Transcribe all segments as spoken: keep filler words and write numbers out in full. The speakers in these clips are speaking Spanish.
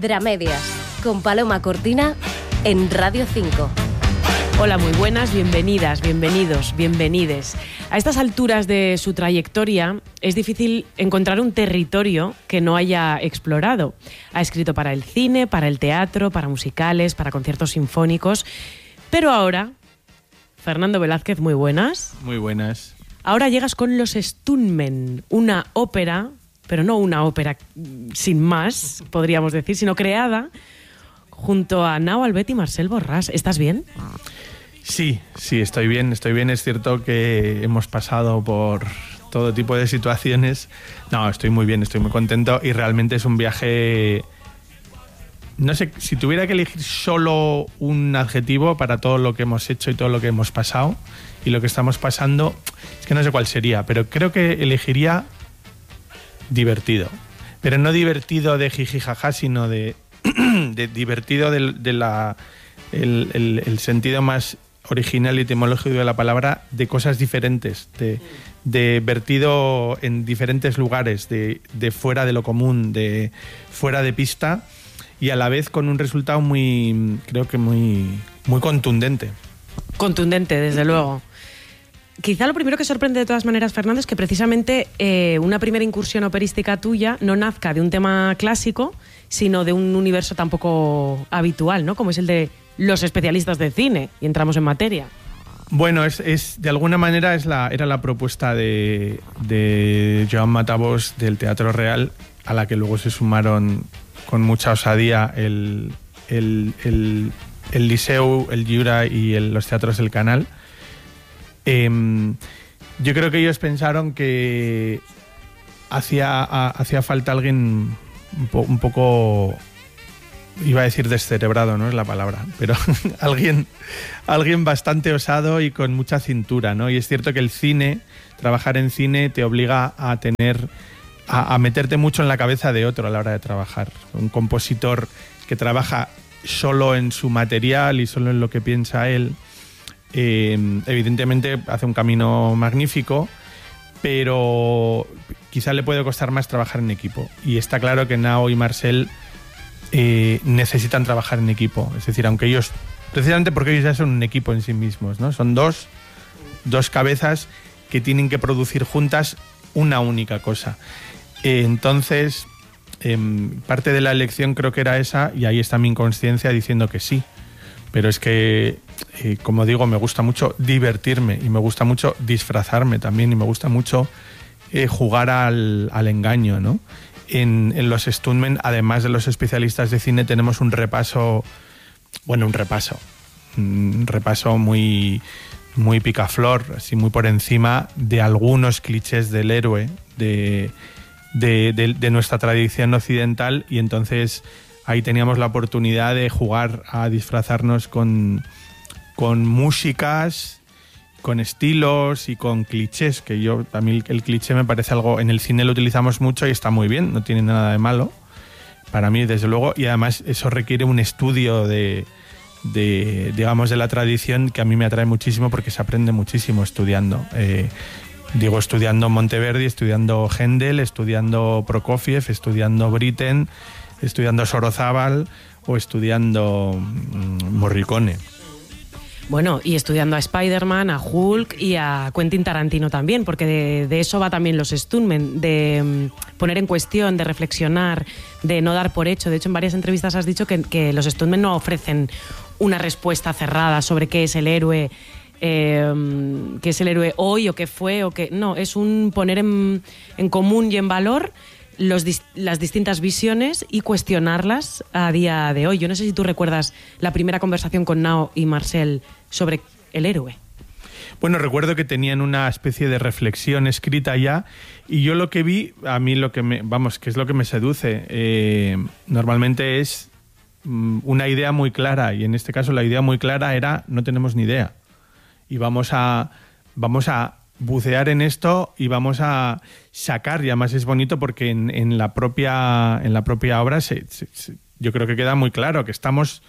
Dramedias, con Paloma Cortina en Radio cinco. Hola, muy buenas, bienvenidas, bienvenidos, bienvenides. A estas alturas de su trayectoria es difícil encontrar un territorio que no haya explorado. Ha escrito para el cine, para el teatro, para musicales, para conciertos sinfónicos. Pero ahora, Fernando Velázquez, muy buenas. Muy buenas. Ahora llegas con Los Stuntmen, una ópera, pero no una ópera sin más, podríamos decir, sino creada junto a Nao Albet y Marcel Borràs. ¿Estás bien? Sí, sí, estoy bien, estoy bien. Es cierto que hemos pasado por todo tipo de situaciones. No, estoy muy bien, estoy muy contento y realmente es un viaje... No sé, si tuviera que elegir solo un adjetivo para todo lo que hemos hecho y todo lo que hemos pasado y lo que estamos pasando, es que no sé cuál sería, pero creo que elegiría divertido. Pero no divertido de jiji jaja, sino de, de divertido de, de la, el, el, el sentido más original y etimológico de la palabra, de cosas diferentes, de, de vertido en diferentes lugares, de, de fuera de lo común, de fuera de pista, y a la vez con un resultado muy, creo que muy, muy contundente. Contundente, desde luego. Quizá lo primero que sorprende de todas maneras, Fernando, es que precisamente eh, una primera incursión operística tuya no nazca de un tema clásico, sino de un universo tan poco habitual, ¿no? Como es el de los especialistas de cine, y entramos en materia. Bueno, es, es de alguna manera es la, era la propuesta de, de Joan Matabós del Teatro Real, a la que luego se sumaron con mucha osadía el, el, el, el Liceu, el Jura y el, los teatros del Canal. Eh, yo creo que ellos pensaron que hacía, hacía falta alguien un, po, un poco, iba a decir descerebrado, no es la palabra, pero alguien, alguien bastante osado y con mucha cintura, ¿no? Y es cierto que el cine, trabajar en cine te obliga a tener, a, a meterte mucho en la cabeza de otro a la hora de trabajar. Un compositor que trabaja solo en su material y solo en lo que piensa él, Eh, evidentemente hace un camino magnífico, pero quizá le puede costar más trabajar en equipo, y está claro que Nao y Marcel eh, necesitan trabajar en equipo, es decir, aunque ellos, precisamente porque ellos ya son un equipo en sí mismos, ¿no? Son dos, dos cabezas que tienen que producir juntas una única cosa. Eh, entonces eh, parte de la elección creo que era esa, y ahí está mi inconsciencia diciendo que sí. Pero es que, eh, como digo, me gusta mucho divertirme y me gusta mucho disfrazarme también, y me gusta mucho eh, jugar al, al engaño, ¿no? En, en los Stuntmen, además de los especialistas de cine, tenemos un repaso, bueno, un repaso, un repaso muy, muy picaflor, así muy por encima de algunos clichés del héroe de, de, de, de nuestra tradición occidental, y entonces ahí teníamos la oportunidad de jugar a disfrazarnos con, con músicas, con estilos y con clichés, que yo, a mí el cliché me parece algo, en el cine lo utilizamos mucho y está muy bien, no tiene nada de malo, para mí desde luego, y además eso requiere un estudio de, de digamos, de la tradición que a mí me atrae muchísimo, porque se aprende muchísimo estudiando. Eh, digo, estudiando Monteverdi, estudiando Händel, estudiando Prokofiev, estudiando Britten, estudiando Sorozábal o estudiando mmm, Morricone. Bueno, y estudiando a Spider-Man, a Hulk y a Quentin Tarantino también, porque de, de eso va también Los Stuntmen, de um, poner en cuestión, de reflexionar, de no dar por hecho. De hecho, en varias entrevistas has dicho que, que Los Stuntmen no ofrecen una respuesta cerrada sobre qué es el héroe, eh, qué es el héroe hoy o qué fue, o qué... No, es un poner en, en común y en valor Los, las distintas visiones y cuestionarlas a día de hoy. Yo no sé si tú recuerdas la primera conversación con Nao y Marcel sobre el héroe. Bueno, recuerdo que tenían una especie de reflexión escrita ya, y yo lo que vi, a mí lo que me, vamos, que es lo que me seduce, eh, normalmente es mm, una idea muy clara, y en este caso la idea muy clara era no tenemos ni idea, y vamos a, vamos a bucear en esto y vamos a sacar, y además es bonito porque en, en, la, propia, en la propia obra se, se, se, yo creo que queda muy claro que estamos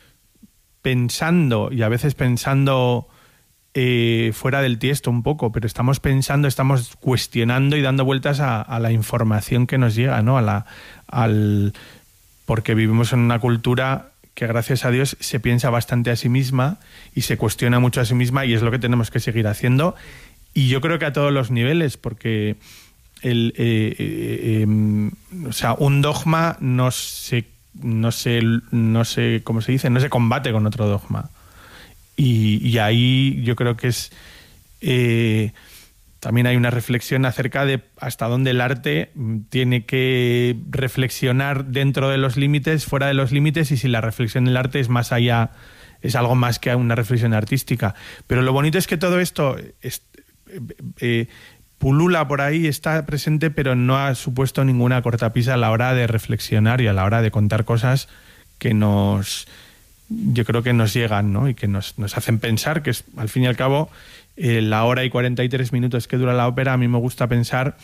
pensando, y a veces pensando eh, fuera del tiesto un poco, pero estamos pensando, estamos cuestionando y dando vueltas a, a la información que nos llega, ¿no? A la, al, porque vivimos en una cultura que, gracias a Dios, se piensa bastante a sí misma y se cuestiona mucho a sí misma, y es lo que tenemos que seguir haciendo. Y yo creo que a todos los niveles, porque el, eh, eh, eh, o sea, un dogma no se, no se, no se, ¿cómo se dice? No se combate con otro dogma. Y, y ahí yo creo que es eh, también hay una reflexión acerca de hasta dónde el arte tiene que reflexionar dentro de los límites, fuera de los límites, y si la reflexión del arte es más allá, es algo más que una reflexión artística. Pero lo bonito es que todo esto es, eh, pulula por ahí, está presente, pero no ha supuesto ninguna cortapisa a la hora de reflexionar y a la hora de contar cosas que nos, yo creo que nos llegan, ¿no? Y que nos, nos hacen pensar, que es, al fin y al cabo, eh, la hora y cuarenta y tres minutos que dura la ópera, a mí me gusta pensar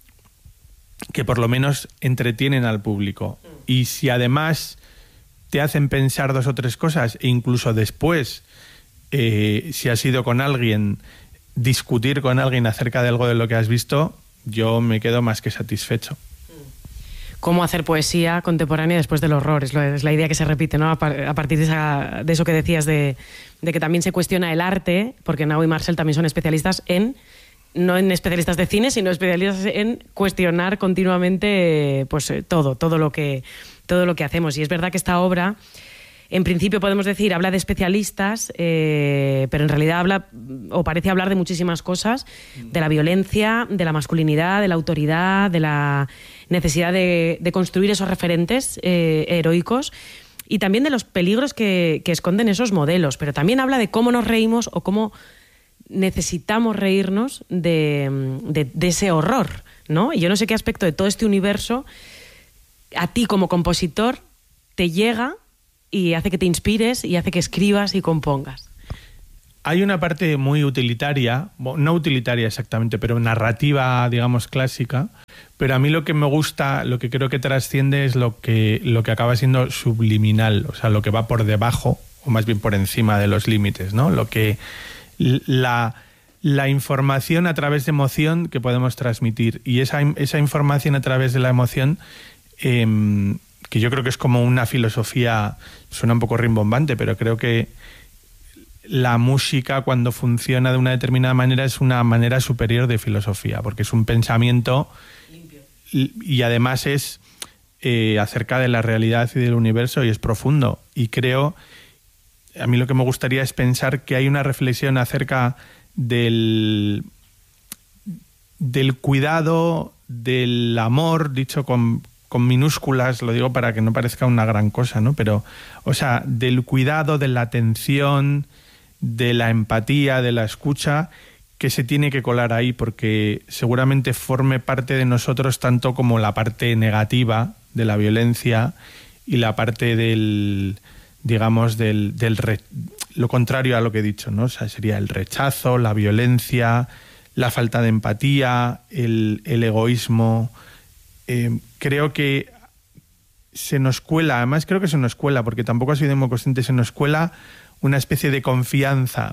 que por lo menos entretienen al público. Y si además te hacen pensar dos o tres cosas, e incluso después, eh, si has ido con alguien, discutir con alguien acerca de algo de lo que has visto, yo me quedo más que satisfecho. Cómo hacer poesía contemporánea después del horror, es, lo, es la idea que se repite, ¿no? A, par, a partir de, esa, de eso que decías de, de que también se cuestiona el arte, porque Nau y Marcel también son especialistas en, no en especialistas de cine, sino especialistas en cuestionar continuamente pues todo, todo lo que, todo lo que hacemos. Y es verdad que esta obra, en principio podemos decir, habla de especialistas, eh, pero en realidad habla, o parece hablar de muchísimas cosas, de la violencia, de la masculinidad, de la autoridad, de la necesidad de, de construir esos referentes eh, heroicos, y también de los peligros que, que esconden esos modelos. Pero también habla de cómo nos reímos o cómo necesitamos reírnos de, de, de ese horror, ¿no? Y yo no sé qué aspecto de todo este universo a ti como compositor te llega y hace que te inspires y hace que escribas y compongas. Hay una parte muy utilitaria, no utilitaria exactamente, pero narrativa, digamos, clásica, pero a mí lo que me gusta, lo que creo que trasciende es lo que, lo que acaba siendo subliminal, o sea, lo que va por debajo, o más bien por encima de los límites, ¿no? Lo que la, la información a través de emoción que podemos transmitir, y esa, esa información a través de la emoción, eh, que yo creo que es como una filosofía, suena un poco rimbombante, pero creo que la música, cuando funciona de una determinada manera, es una manera superior de filosofía, porque es un pensamiento limpio. Y, y además es eh, acerca de la realidad y del universo, y es profundo. Y creo, a mí lo que me gustaría es pensar que hay una reflexión acerca del, del cuidado, del amor, dicho con... con minúsculas, lo digo para que no parezca una gran cosa, ¿no? Pero, o sea, del cuidado, de la atención, de la empatía, de la escucha, que se tiene que colar ahí, porque seguramente forme parte de nosotros tanto como la parte negativa de la violencia y la parte del, digamos, del, del re, lo contrario a lo que he dicho, ¿no? O sea, sería el rechazo, la violencia, la falta de empatía, el, el egoísmo. Eh, creo que se nos cuela, además creo que se nos cuela, porque tampoco ha sido muy consciente, se nos cuela una especie de confianza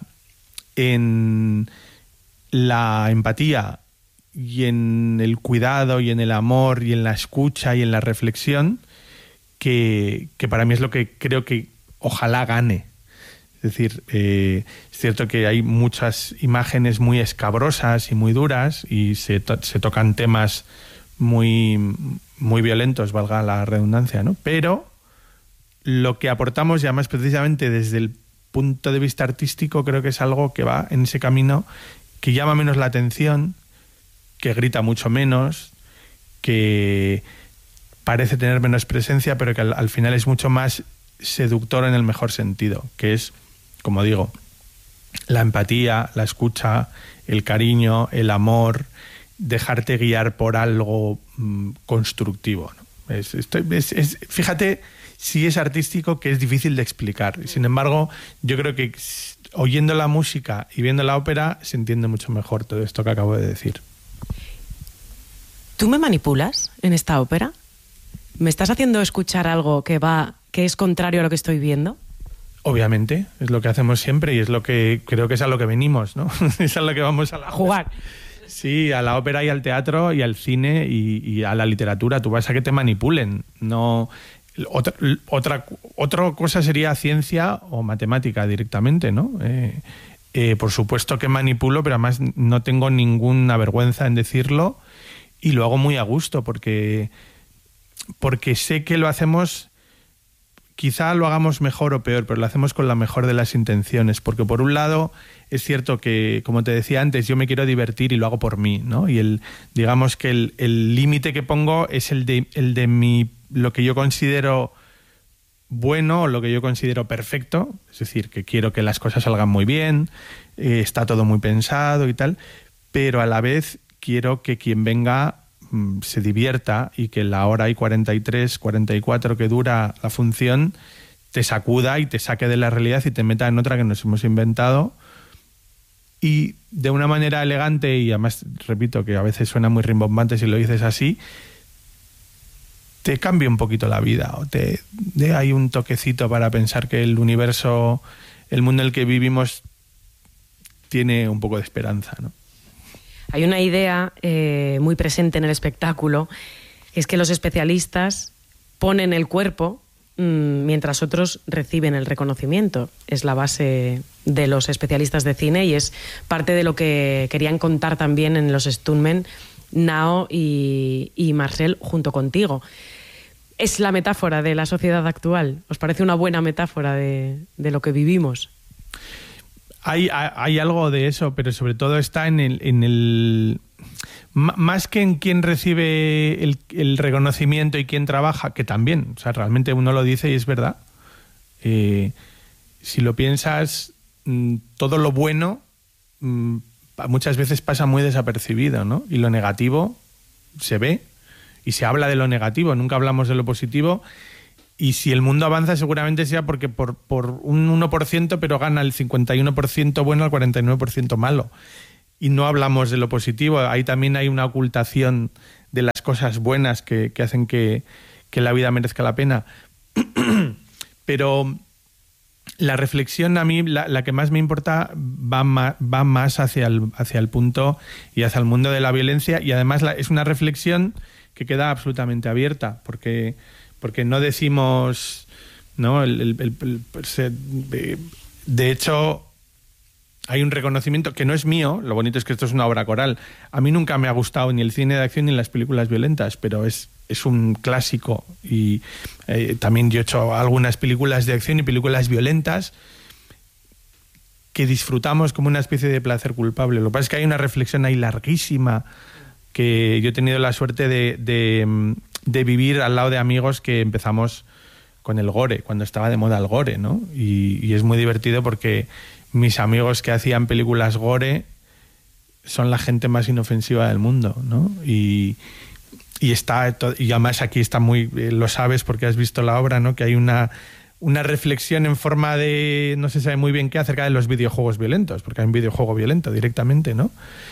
en la empatía y en el cuidado y en el amor y en la escucha y en la reflexión, que, que para mí es lo que creo que ojalá gane. Es decir, eh, es cierto que hay muchas imágenes muy escabrosas y muy duras, y se, to- se tocan temas muy, muy violentos, valga la redundancia, ¿no? Pero lo que aportamos, y además precisamente desde el punto de vista artístico, creo que es algo que va en ese camino, que llama menos la atención, que grita mucho menos, que parece tener menos presencia, pero que al, al final es mucho más seductor en el mejor sentido, que es, como digo, la empatía, la escucha, el cariño, el amor, dejarte guiar por algo mmm, constructivo, ¿no? Es, es, es, fíjate si es artístico, que es difícil de explicar. Sin embargo, yo creo que oyendo la música y viendo la ópera se entiende mucho mejor todo esto que acabo de decir. ¿Tú me manipulas en esta ópera? ¿Me estás haciendo escuchar algo que va, que es contrario a lo que estoy viendo? Obviamente, es lo que hacemos siempre y es lo que creo que es a lo que venimos, ¿no? Es a lo que vamos a, la a jugar. Sí, a la ópera y al teatro y al cine y, y a la literatura. Tú vas a que te manipulen. No, Otra, otra, otra cosa sería ciencia o matemática directamente, ¿no? Eh, eh, por supuesto que manipulo, pero además no tengo ninguna vergüenza en decirlo y lo hago muy a gusto porque, porque sé que lo hacemos, quizá lo hagamos mejor o peor, pero lo hacemos con la mejor de las intenciones, porque por un lado es cierto que, como te decía antes, yo me quiero divertir y lo hago por mí, ¿no? Y el, digamos que el límite que pongo es el de, el de mi lo que yo considero bueno o lo que yo considero perfecto, es decir, que quiero que las cosas salgan muy bien, eh, está todo muy pensado y tal, pero a la vez quiero que quien venga mmm, se divierta y que la hora y cuarenta y tres, cuarenta y cuatro que dura la función te sacuda y te saque de la realidad y te meta en otra que nos hemos inventado y de una manera elegante, y además repito que a veces suena muy rimbombante si lo dices así, te cambia un poquito la vida o te de ahí un toquecito para pensar que el universo, el mundo en el que vivimos tiene un poco de esperanza, ¿no? Hay una idea eh, muy presente en el espectáculo, es que los especialistas ponen el cuerpo mmm, mientras otros reciben el reconocimiento. Es la base de los especialistas de cine y es parte de lo que querían contar también en los Stuntmen Nao y, y Marcel junto contigo. ¿Es la metáfora de la sociedad actual? ¿Os parece una buena metáfora de, de lo que vivimos? Hay, hay algo de eso, pero sobre todo está en el... En el más que en quién recibe el, el reconocimiento y quién trabaja, que también, o sea, realmente uno lo dice y es verdad. Eh, si lo piensas, todo lo bueno muchas veces pasa muy desapercibido, ¿no? Y lo negativo se ve y se habla de lo negativo, nunca hablamos de lo positivo. Y si el mundo avanza seguramente sea porque por, por un uno por ciento, pero gana el cincuenta y uno por ciento bueno al cuarenta y nueve por ciento malo. Y no hablamos de lo positivo. Ahí también hay una ocultación de las cosas buenas que, que hacen que, que la vida merezca la pena. Pero la reflexión a mí, la, la que más me importa, va más, va más hacia, el, hacia el punto y hacia el mundo de la violencia. Y además la, es una reflexión que queda absolutamente abierta, porque... porque no decimos, ¿no? El, el, el, el, se, de, de hecho, hay un reconocimiento que no es mío. Lo bonito es que esto es una obra coral. A mí nunca me ha gustado ni el cine de acción ni las películas violentas, pero es, es un clásico. Y eh, también yo he hecho algunas películas de acción y películas violentas que disfrutamos como una especie de placer culpable. Lo que pasa es que hay una reflexión ahí larguísima que yo he tenido la suerte de... de de vivir al lado de amigos que empezamos con el gore, cuando estaba de moda el gore, ¿no? Y, y es muy divertido porque mis amigos que hacían películas gore son la gente más inofensiva del mundo, ¿no? Y, y está y además aquí está muy, lo sabes porque has visto la obra, ¿no? Que hay una, una reflexión en forma de, no se sabe muy bien qué, acerca de los videojuegos violentos, porque hay un videojuego violento directamente, ¿no?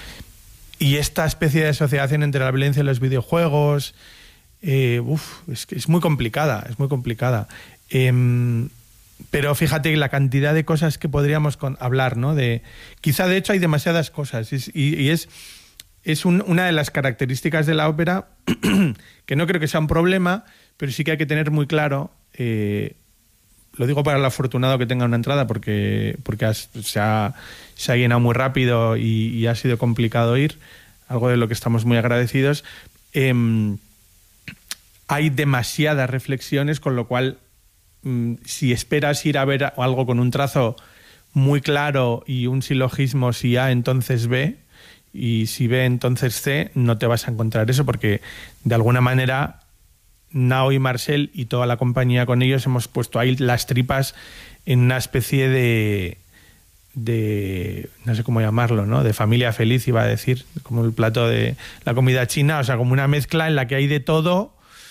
Y esta especie de asociación entre la violencia y los videojuegos... Eh, uf, es, es muy complicada, es muy complicada. Eh, pero fíjate la cantidad de cosas que podríamos con, hablar, ¿no? De, quizá de hecho hay demasiadas cosas y, y es, es un, una de las características de la ópera que no creo que sea un problema, pero sí que hay que tener muy claro, eh, lo digo para el afortunado que tenga una entrada porque, porque has, se, ha, se ha llenado muy rápido y, y ha sido complicado ir, algo de lo que estamos muy agradecidos. Eh, Hay demasiadas reflexiones, con lo cual, mmm, si esperas ir a ver algo con un trazo muy claro y un silogismo, si A, entonces B, y si B, entonces C, no te vas a encontrar eso, porque de alguna manera Nao y Marcel y toda la compañía con ellos hemos puesto ahí las tripas en una especie de... de no sé cómo llamarlo, ¿no? De familia feliz, iba a decir, como el plato de la comida china, o sea, como una mezcla en la que hay de todo.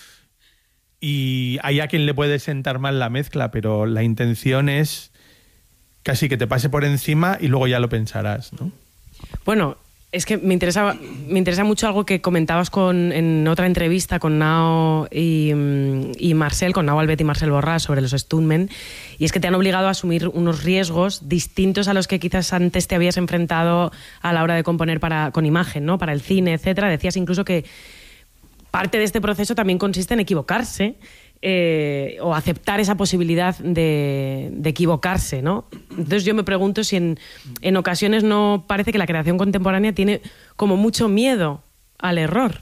Y hay a quien le puede sentar mal la mezcla, pero la intención es casi que te pase por encima y luego ya lo pensarás, ¿no? Bueno, es que me interesa, me interesa mucho algo que comentabas con, en otra entrevista con Nao y, y Marcel, con Nao Albet y Marcel Borràs sobre los Stuntmen, y es que te han obligado a asumir unos riesgos distintos a los que quizás antes te habías enfrentado a la hora de componer para, con imagen, ¿no? Para el cine, etcétera. Decías incluso que parte de este proceso también consiste en equivocarse eh, o aceptar esa posibilidad de, de equivocarse, ¿no? Entonces yo me pregunto si en, en ocasiones no parece que la creación contemporánea tiene como mucho miedo al error.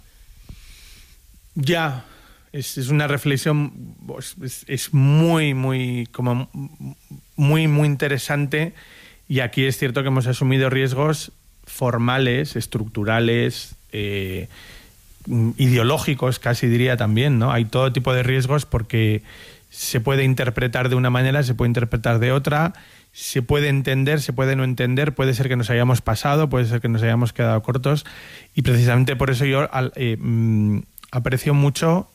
Ya, es, es una reflexión, es, es muy, muy, como muy, muy interesante, y aquí es cierto que hemos asumido riesgos formales, estructurales, eh, ideológicos, casi diría también, ¿no? Hay todo tipo de riesgos porque se puede interpretar de una manera, se puede interpretar de otra, se puede entender, se puede no entender, puede ser que nos hayamos pasado, puede ser que nos hayamos quedado cortos, y precisamente por eso yo eh, mm, aprecio mucho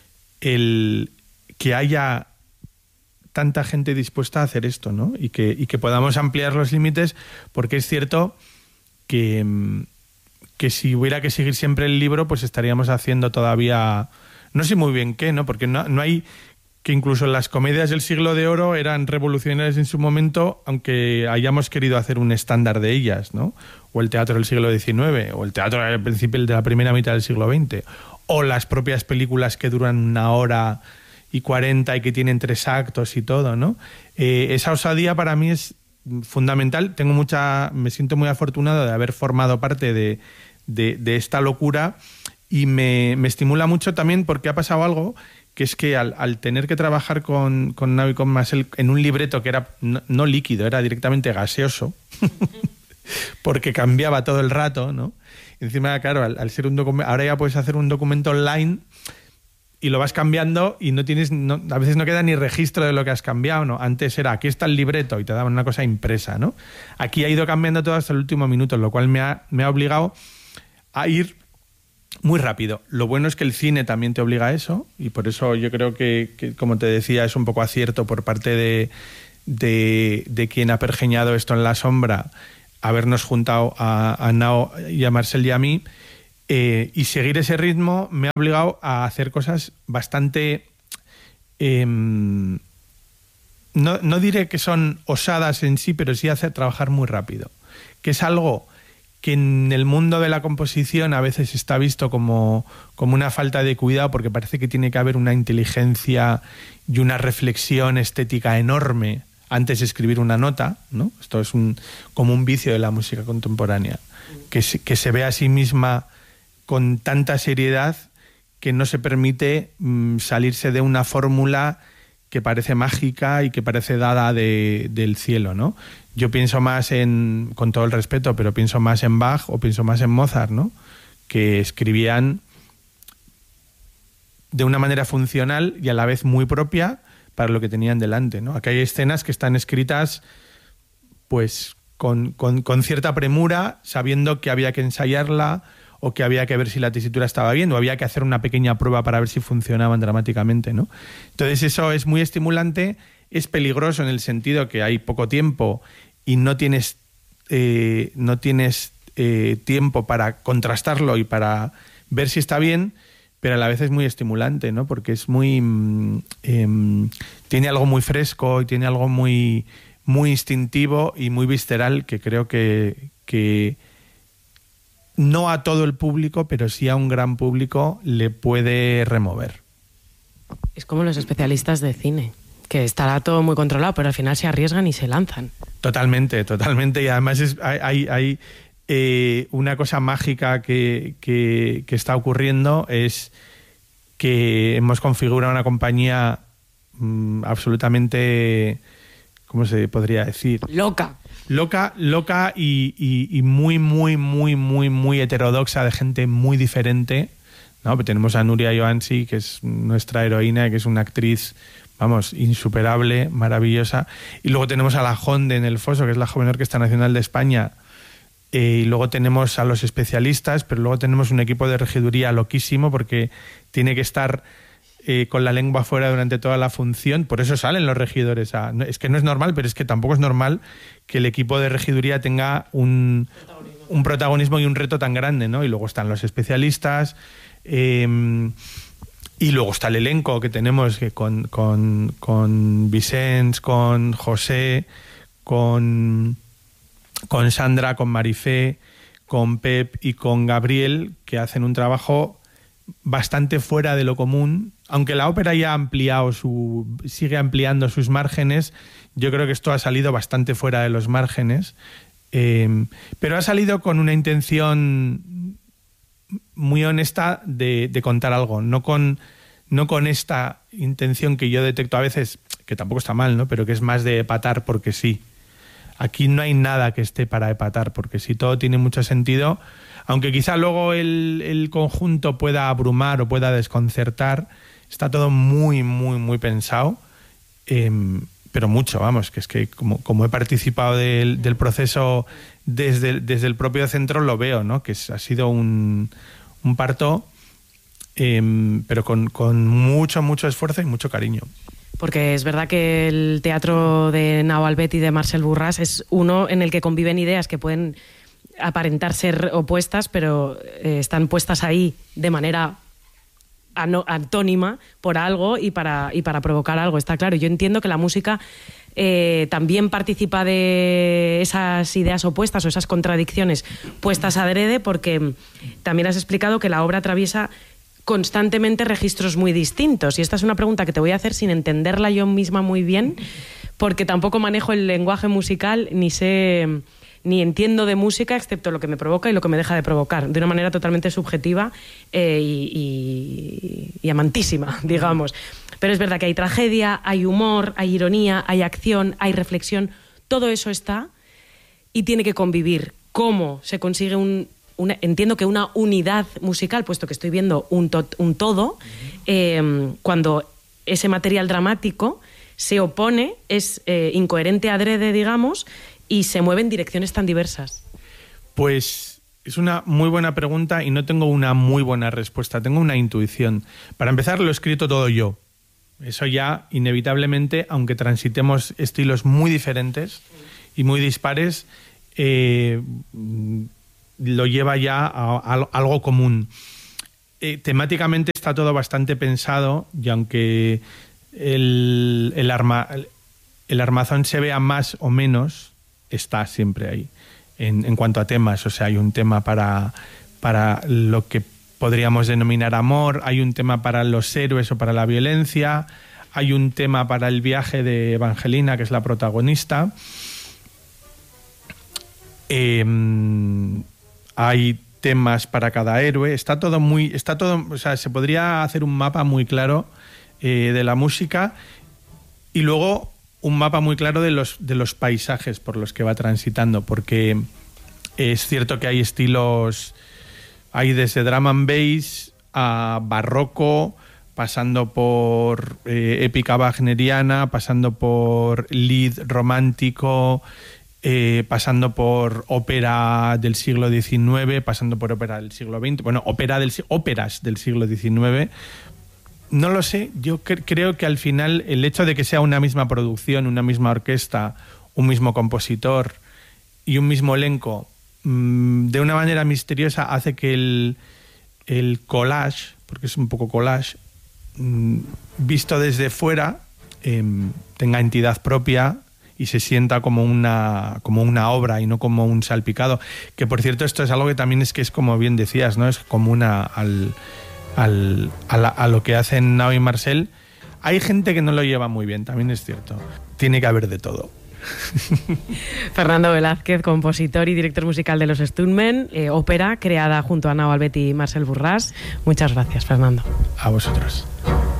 el que haya tanta gente dispuesta a hacer esto, ¿no? Y que, y que podamos ampliar los límites, porque es cierto que... Mm, que si hubiera que seguir siempre el libro, pues estaríamos haciendo todavía, no sé muy bien qué, ¿no? Porque no, no hay, que incluso las comedias del siglo de oro eran revolucionarias en su momento, aunque hayamos querido hacer un estándar de ellas, ¿no? O el teatro del siglo diecinueve, o el teatro al principio de la primera mitad del siglo veinte, o las propias películas que duran una hora y cuarenta y que tienen tres actos y todo, ¿no? Eh, esa osadía para mí es fundamental. Tengo mucha, me siento muy afortunado de haber formado parte de De, de esta locura, y me, me estimula mucho también porque ha pasado algo, que es que al, al tener que trabajar con, con Nau y con Marcel en un libreto que era no, no líquido, era directamente gaseoso, porque cambiaba todo el rato, ¿no? Y encima, claro, al, al ser un documento, ahora ya puedes hacer un documento online y lo vas cambiando y no tienes, no, a veces no queda ni registro de lo que has cambiado, ¿no? Antes era, aquí está el libreto y te daban una cosa impresa, ¿no? Aquí ha ido cambiando todo hasta el último minuto, lo cual me ha, me ha obligado a ir muy rápido. Lo bueno es que el cine también te obliga a eso, y por eso yo creo que, que como te decía, es un poco acierto por parte de, de, de quien ha pergeñado esto en la sombra, habernos juntado a, a Nao y a Marcel y a mí, eh, y seguir ese ritmo me ha obligado a hacer cosas bastante... Eh, no, no diré que son osadas en sí, pero sí hacer trabajar muy rápido, que es algo que en el mundo de la composición a veces está visto como, como una falta de cuidado, porque parece que tiene que haber una inteligencia y una reflexión estética enorme antes de escribir una nota, ¿no? Esto es un, como un vicio de la música contemporánea, que se, que se ve a sí misma con tanta seriedad que no se permite mmm, salirse de una fórmula que parece mágica y que parece dada de, del cielo, ¿no? Yo pienso más en, con todo el respeto, pero pienso más en Bach o pienso más en Mozart, ¿no? Que escribían de una manera funcional y a la vez muy propia para lo que tenían delante, ¿no? Aquí hay escenas que están escritas pues con, con, con cierta premura, sabiendo que había que ensayarla o que había que ver si la tesitura estaba bien o había que hacer una pequeña prueba para ver si funcionaban dramáticamente, ¿no? Entonces eso es muy estimulante, es peligroso en el sentido que hay poco tiempo y no tienes, eh, no tienes eh, tiempo para contrastarlo y para ver si está bien, pero a la vez es muy estimulante, ¿no? Porque es muy... Eh, tiene algo muy fresco y tiene algo muy, muy instintivo y muy visceral que creo que, que no a todo el público, pero sí a un gran público le puede remover. Es como los especialistas de cine, que estará todo muy controlado, pero al final se arriesgan y se lanzan. Totalmente, totalmente. Y además es, hay, hay, hay eh, una cosa mágica que, que, que está ocurriendo, es que hemos configurado una compañía mmm, absolutamente, ¿cómo se podría decir? Loca. Loca, loca y, y, y muy, muy, muy, muy, muy heterodoxa, de gente muy diferente, ¿no? Tenemos a Nuria Joansi, que es nuestra heroína, que es una actriz, vamos, insuperable, maravillosa. Y luego tenemos a la Jonde en el Foso, que es la Joven Orquesta Nacional de España. Eh, y luego tenemos a los especialistas, pero luego tenemos un equipo de regiduría loquísimo, porque tiene que estar eh, con la lengua fuera durante toda la función. Por eso salen los regidores. A, no, es que no es normal, pero es que tampoco es normal que el equipo de regiduría tenga un protagonismo, un protagonismo y un reto tan grande, ¿no? Y luego están los especialistas... Eh, y luego está el elenco que tenemos que con, con, con Vicens, con José, con, con Sandra, con Marifé, con Pep y con Gabriel, que hacen un trabajo bastante fuera de lo común aunque la ópera ya ha ampliado su, sigue ampliando sus márgenes, yo creo que esto ha salido bastante fuera de los márgenes, eh, pero ha salido con una intención muy honesta de, de contar algo, no con, no con esta intención que yo detecto a veces, que tampoco está mal, ¿no? Pero que es más de epatar porque sí. Aquí no hay nada que esté para epatar, porque sí, todo tiene mucho sentido, aunque quizá luego el, el conjunto pueda abrumar o pueda desconcertar. Está todo muy, muy, muy pensado, eh, pero mucho, vamos, que es que como, como he participado del, del proceso desde, desde el propio centro, lo veo, ¿no? Que es, ha sido un, un parto, eh, pero con, con mucho, mucho esfuerzo y mucho cariño. Porque es verdad que el teatro de Nao Albet y de Marcel Burras es uno en el que conviven ideas que pueden aparentar ser opuestas, pero eh, están puestas ahí de manera antónima por algo y para, y para provocar algo, está claro. Yo entiendo que la música eh, también participa de esas ideas opuestas o esas contradicciones puestas adrede, porque también has explicado que la obra atraviesa constantemente registros muy distintos, y esta es una pregunta que te voy a hacer sin entenderla yo misma muy bien, porque tampoco manejo el lenguaje musical ni sé... ni entiendo de música excepto lo que me provoca y lo que me deja de provocar, de una manera totalmente subjetiva eh, y, y, y amantísima, digamos. Pero es verdad que hay tragedia, hay humor, hay ironía, hay acción, hay reflexión, todo eso está y tiene que convivir. ¿Cómo se consigue un... Una, entiendo que una unidad musical, puesto que estoy viendo un, to, un todo, eh, cuando ese material dramático se opone, es eh, incoherente adrede, digamos, y se mueve en direcciones tan diversas? Pues es una muy buena pregunta y no tengo una muy buena respuesta, tengo una intuición. Para empezar, lo he escrito todo yo. Eso ya, inevitablemente, aunque transitemos estilos muy diferentes y muy dispares, eh, lo lleva ya a, a algo común. Eh, temáticamente está todo bastante pensado, y aunque el, el, arma, el armazón se vea más o menos, está siempre ahí en, en cuanto a temas. O sea, hay un tema para, para lo que podríamos denominar amor, hay un tema para los héroes o para la violencia, hay un tema para el viaje de Evangelina, que es la protagonista, eh, hay temas para cada héroe, está todo muy, está todo, o sea, se podría hacer un mapa muy claro eh, de la música, y luego un mapa muy claro de los, de los paisajes por los que va transitando, porque es cierto que hay estilos, hay desde drum and bass a barroco, pasando por eh, épica wagneriana, pasando por lead romántico, eh, pasando por ópera del siglo diecinueve, pasando por ópera del siglo veinte, bueno, ópera del, óperas del siglo diecinueve. No lo sé, yo cre- creo que al final el hecho de que sea una misma producción, una misma orquesta, un mismo compositor y un mismo elenco, mmm, de una manera misteriosa hace que el, el collage, porque es un poco collage, mmm, visto desde fuera, eh, tenga entidad propia y se sienta como una, como una obra y no como un salpicado. Que por cierto, esto es algo que también es que es, como bien decías, ¿no? Es común a, al... Al, a, la, a lo que hacen Nao y Marcel. Hay gente que no lo lleva muy bien, también es cierto. Tiene que haber de todo. Fernando Velázquez, compositor y director musical de Los Stuntmen, eh, ópera creada junto a Nao Albet y Marcel Burras. Muchas gracias, Fernando. A vosotros.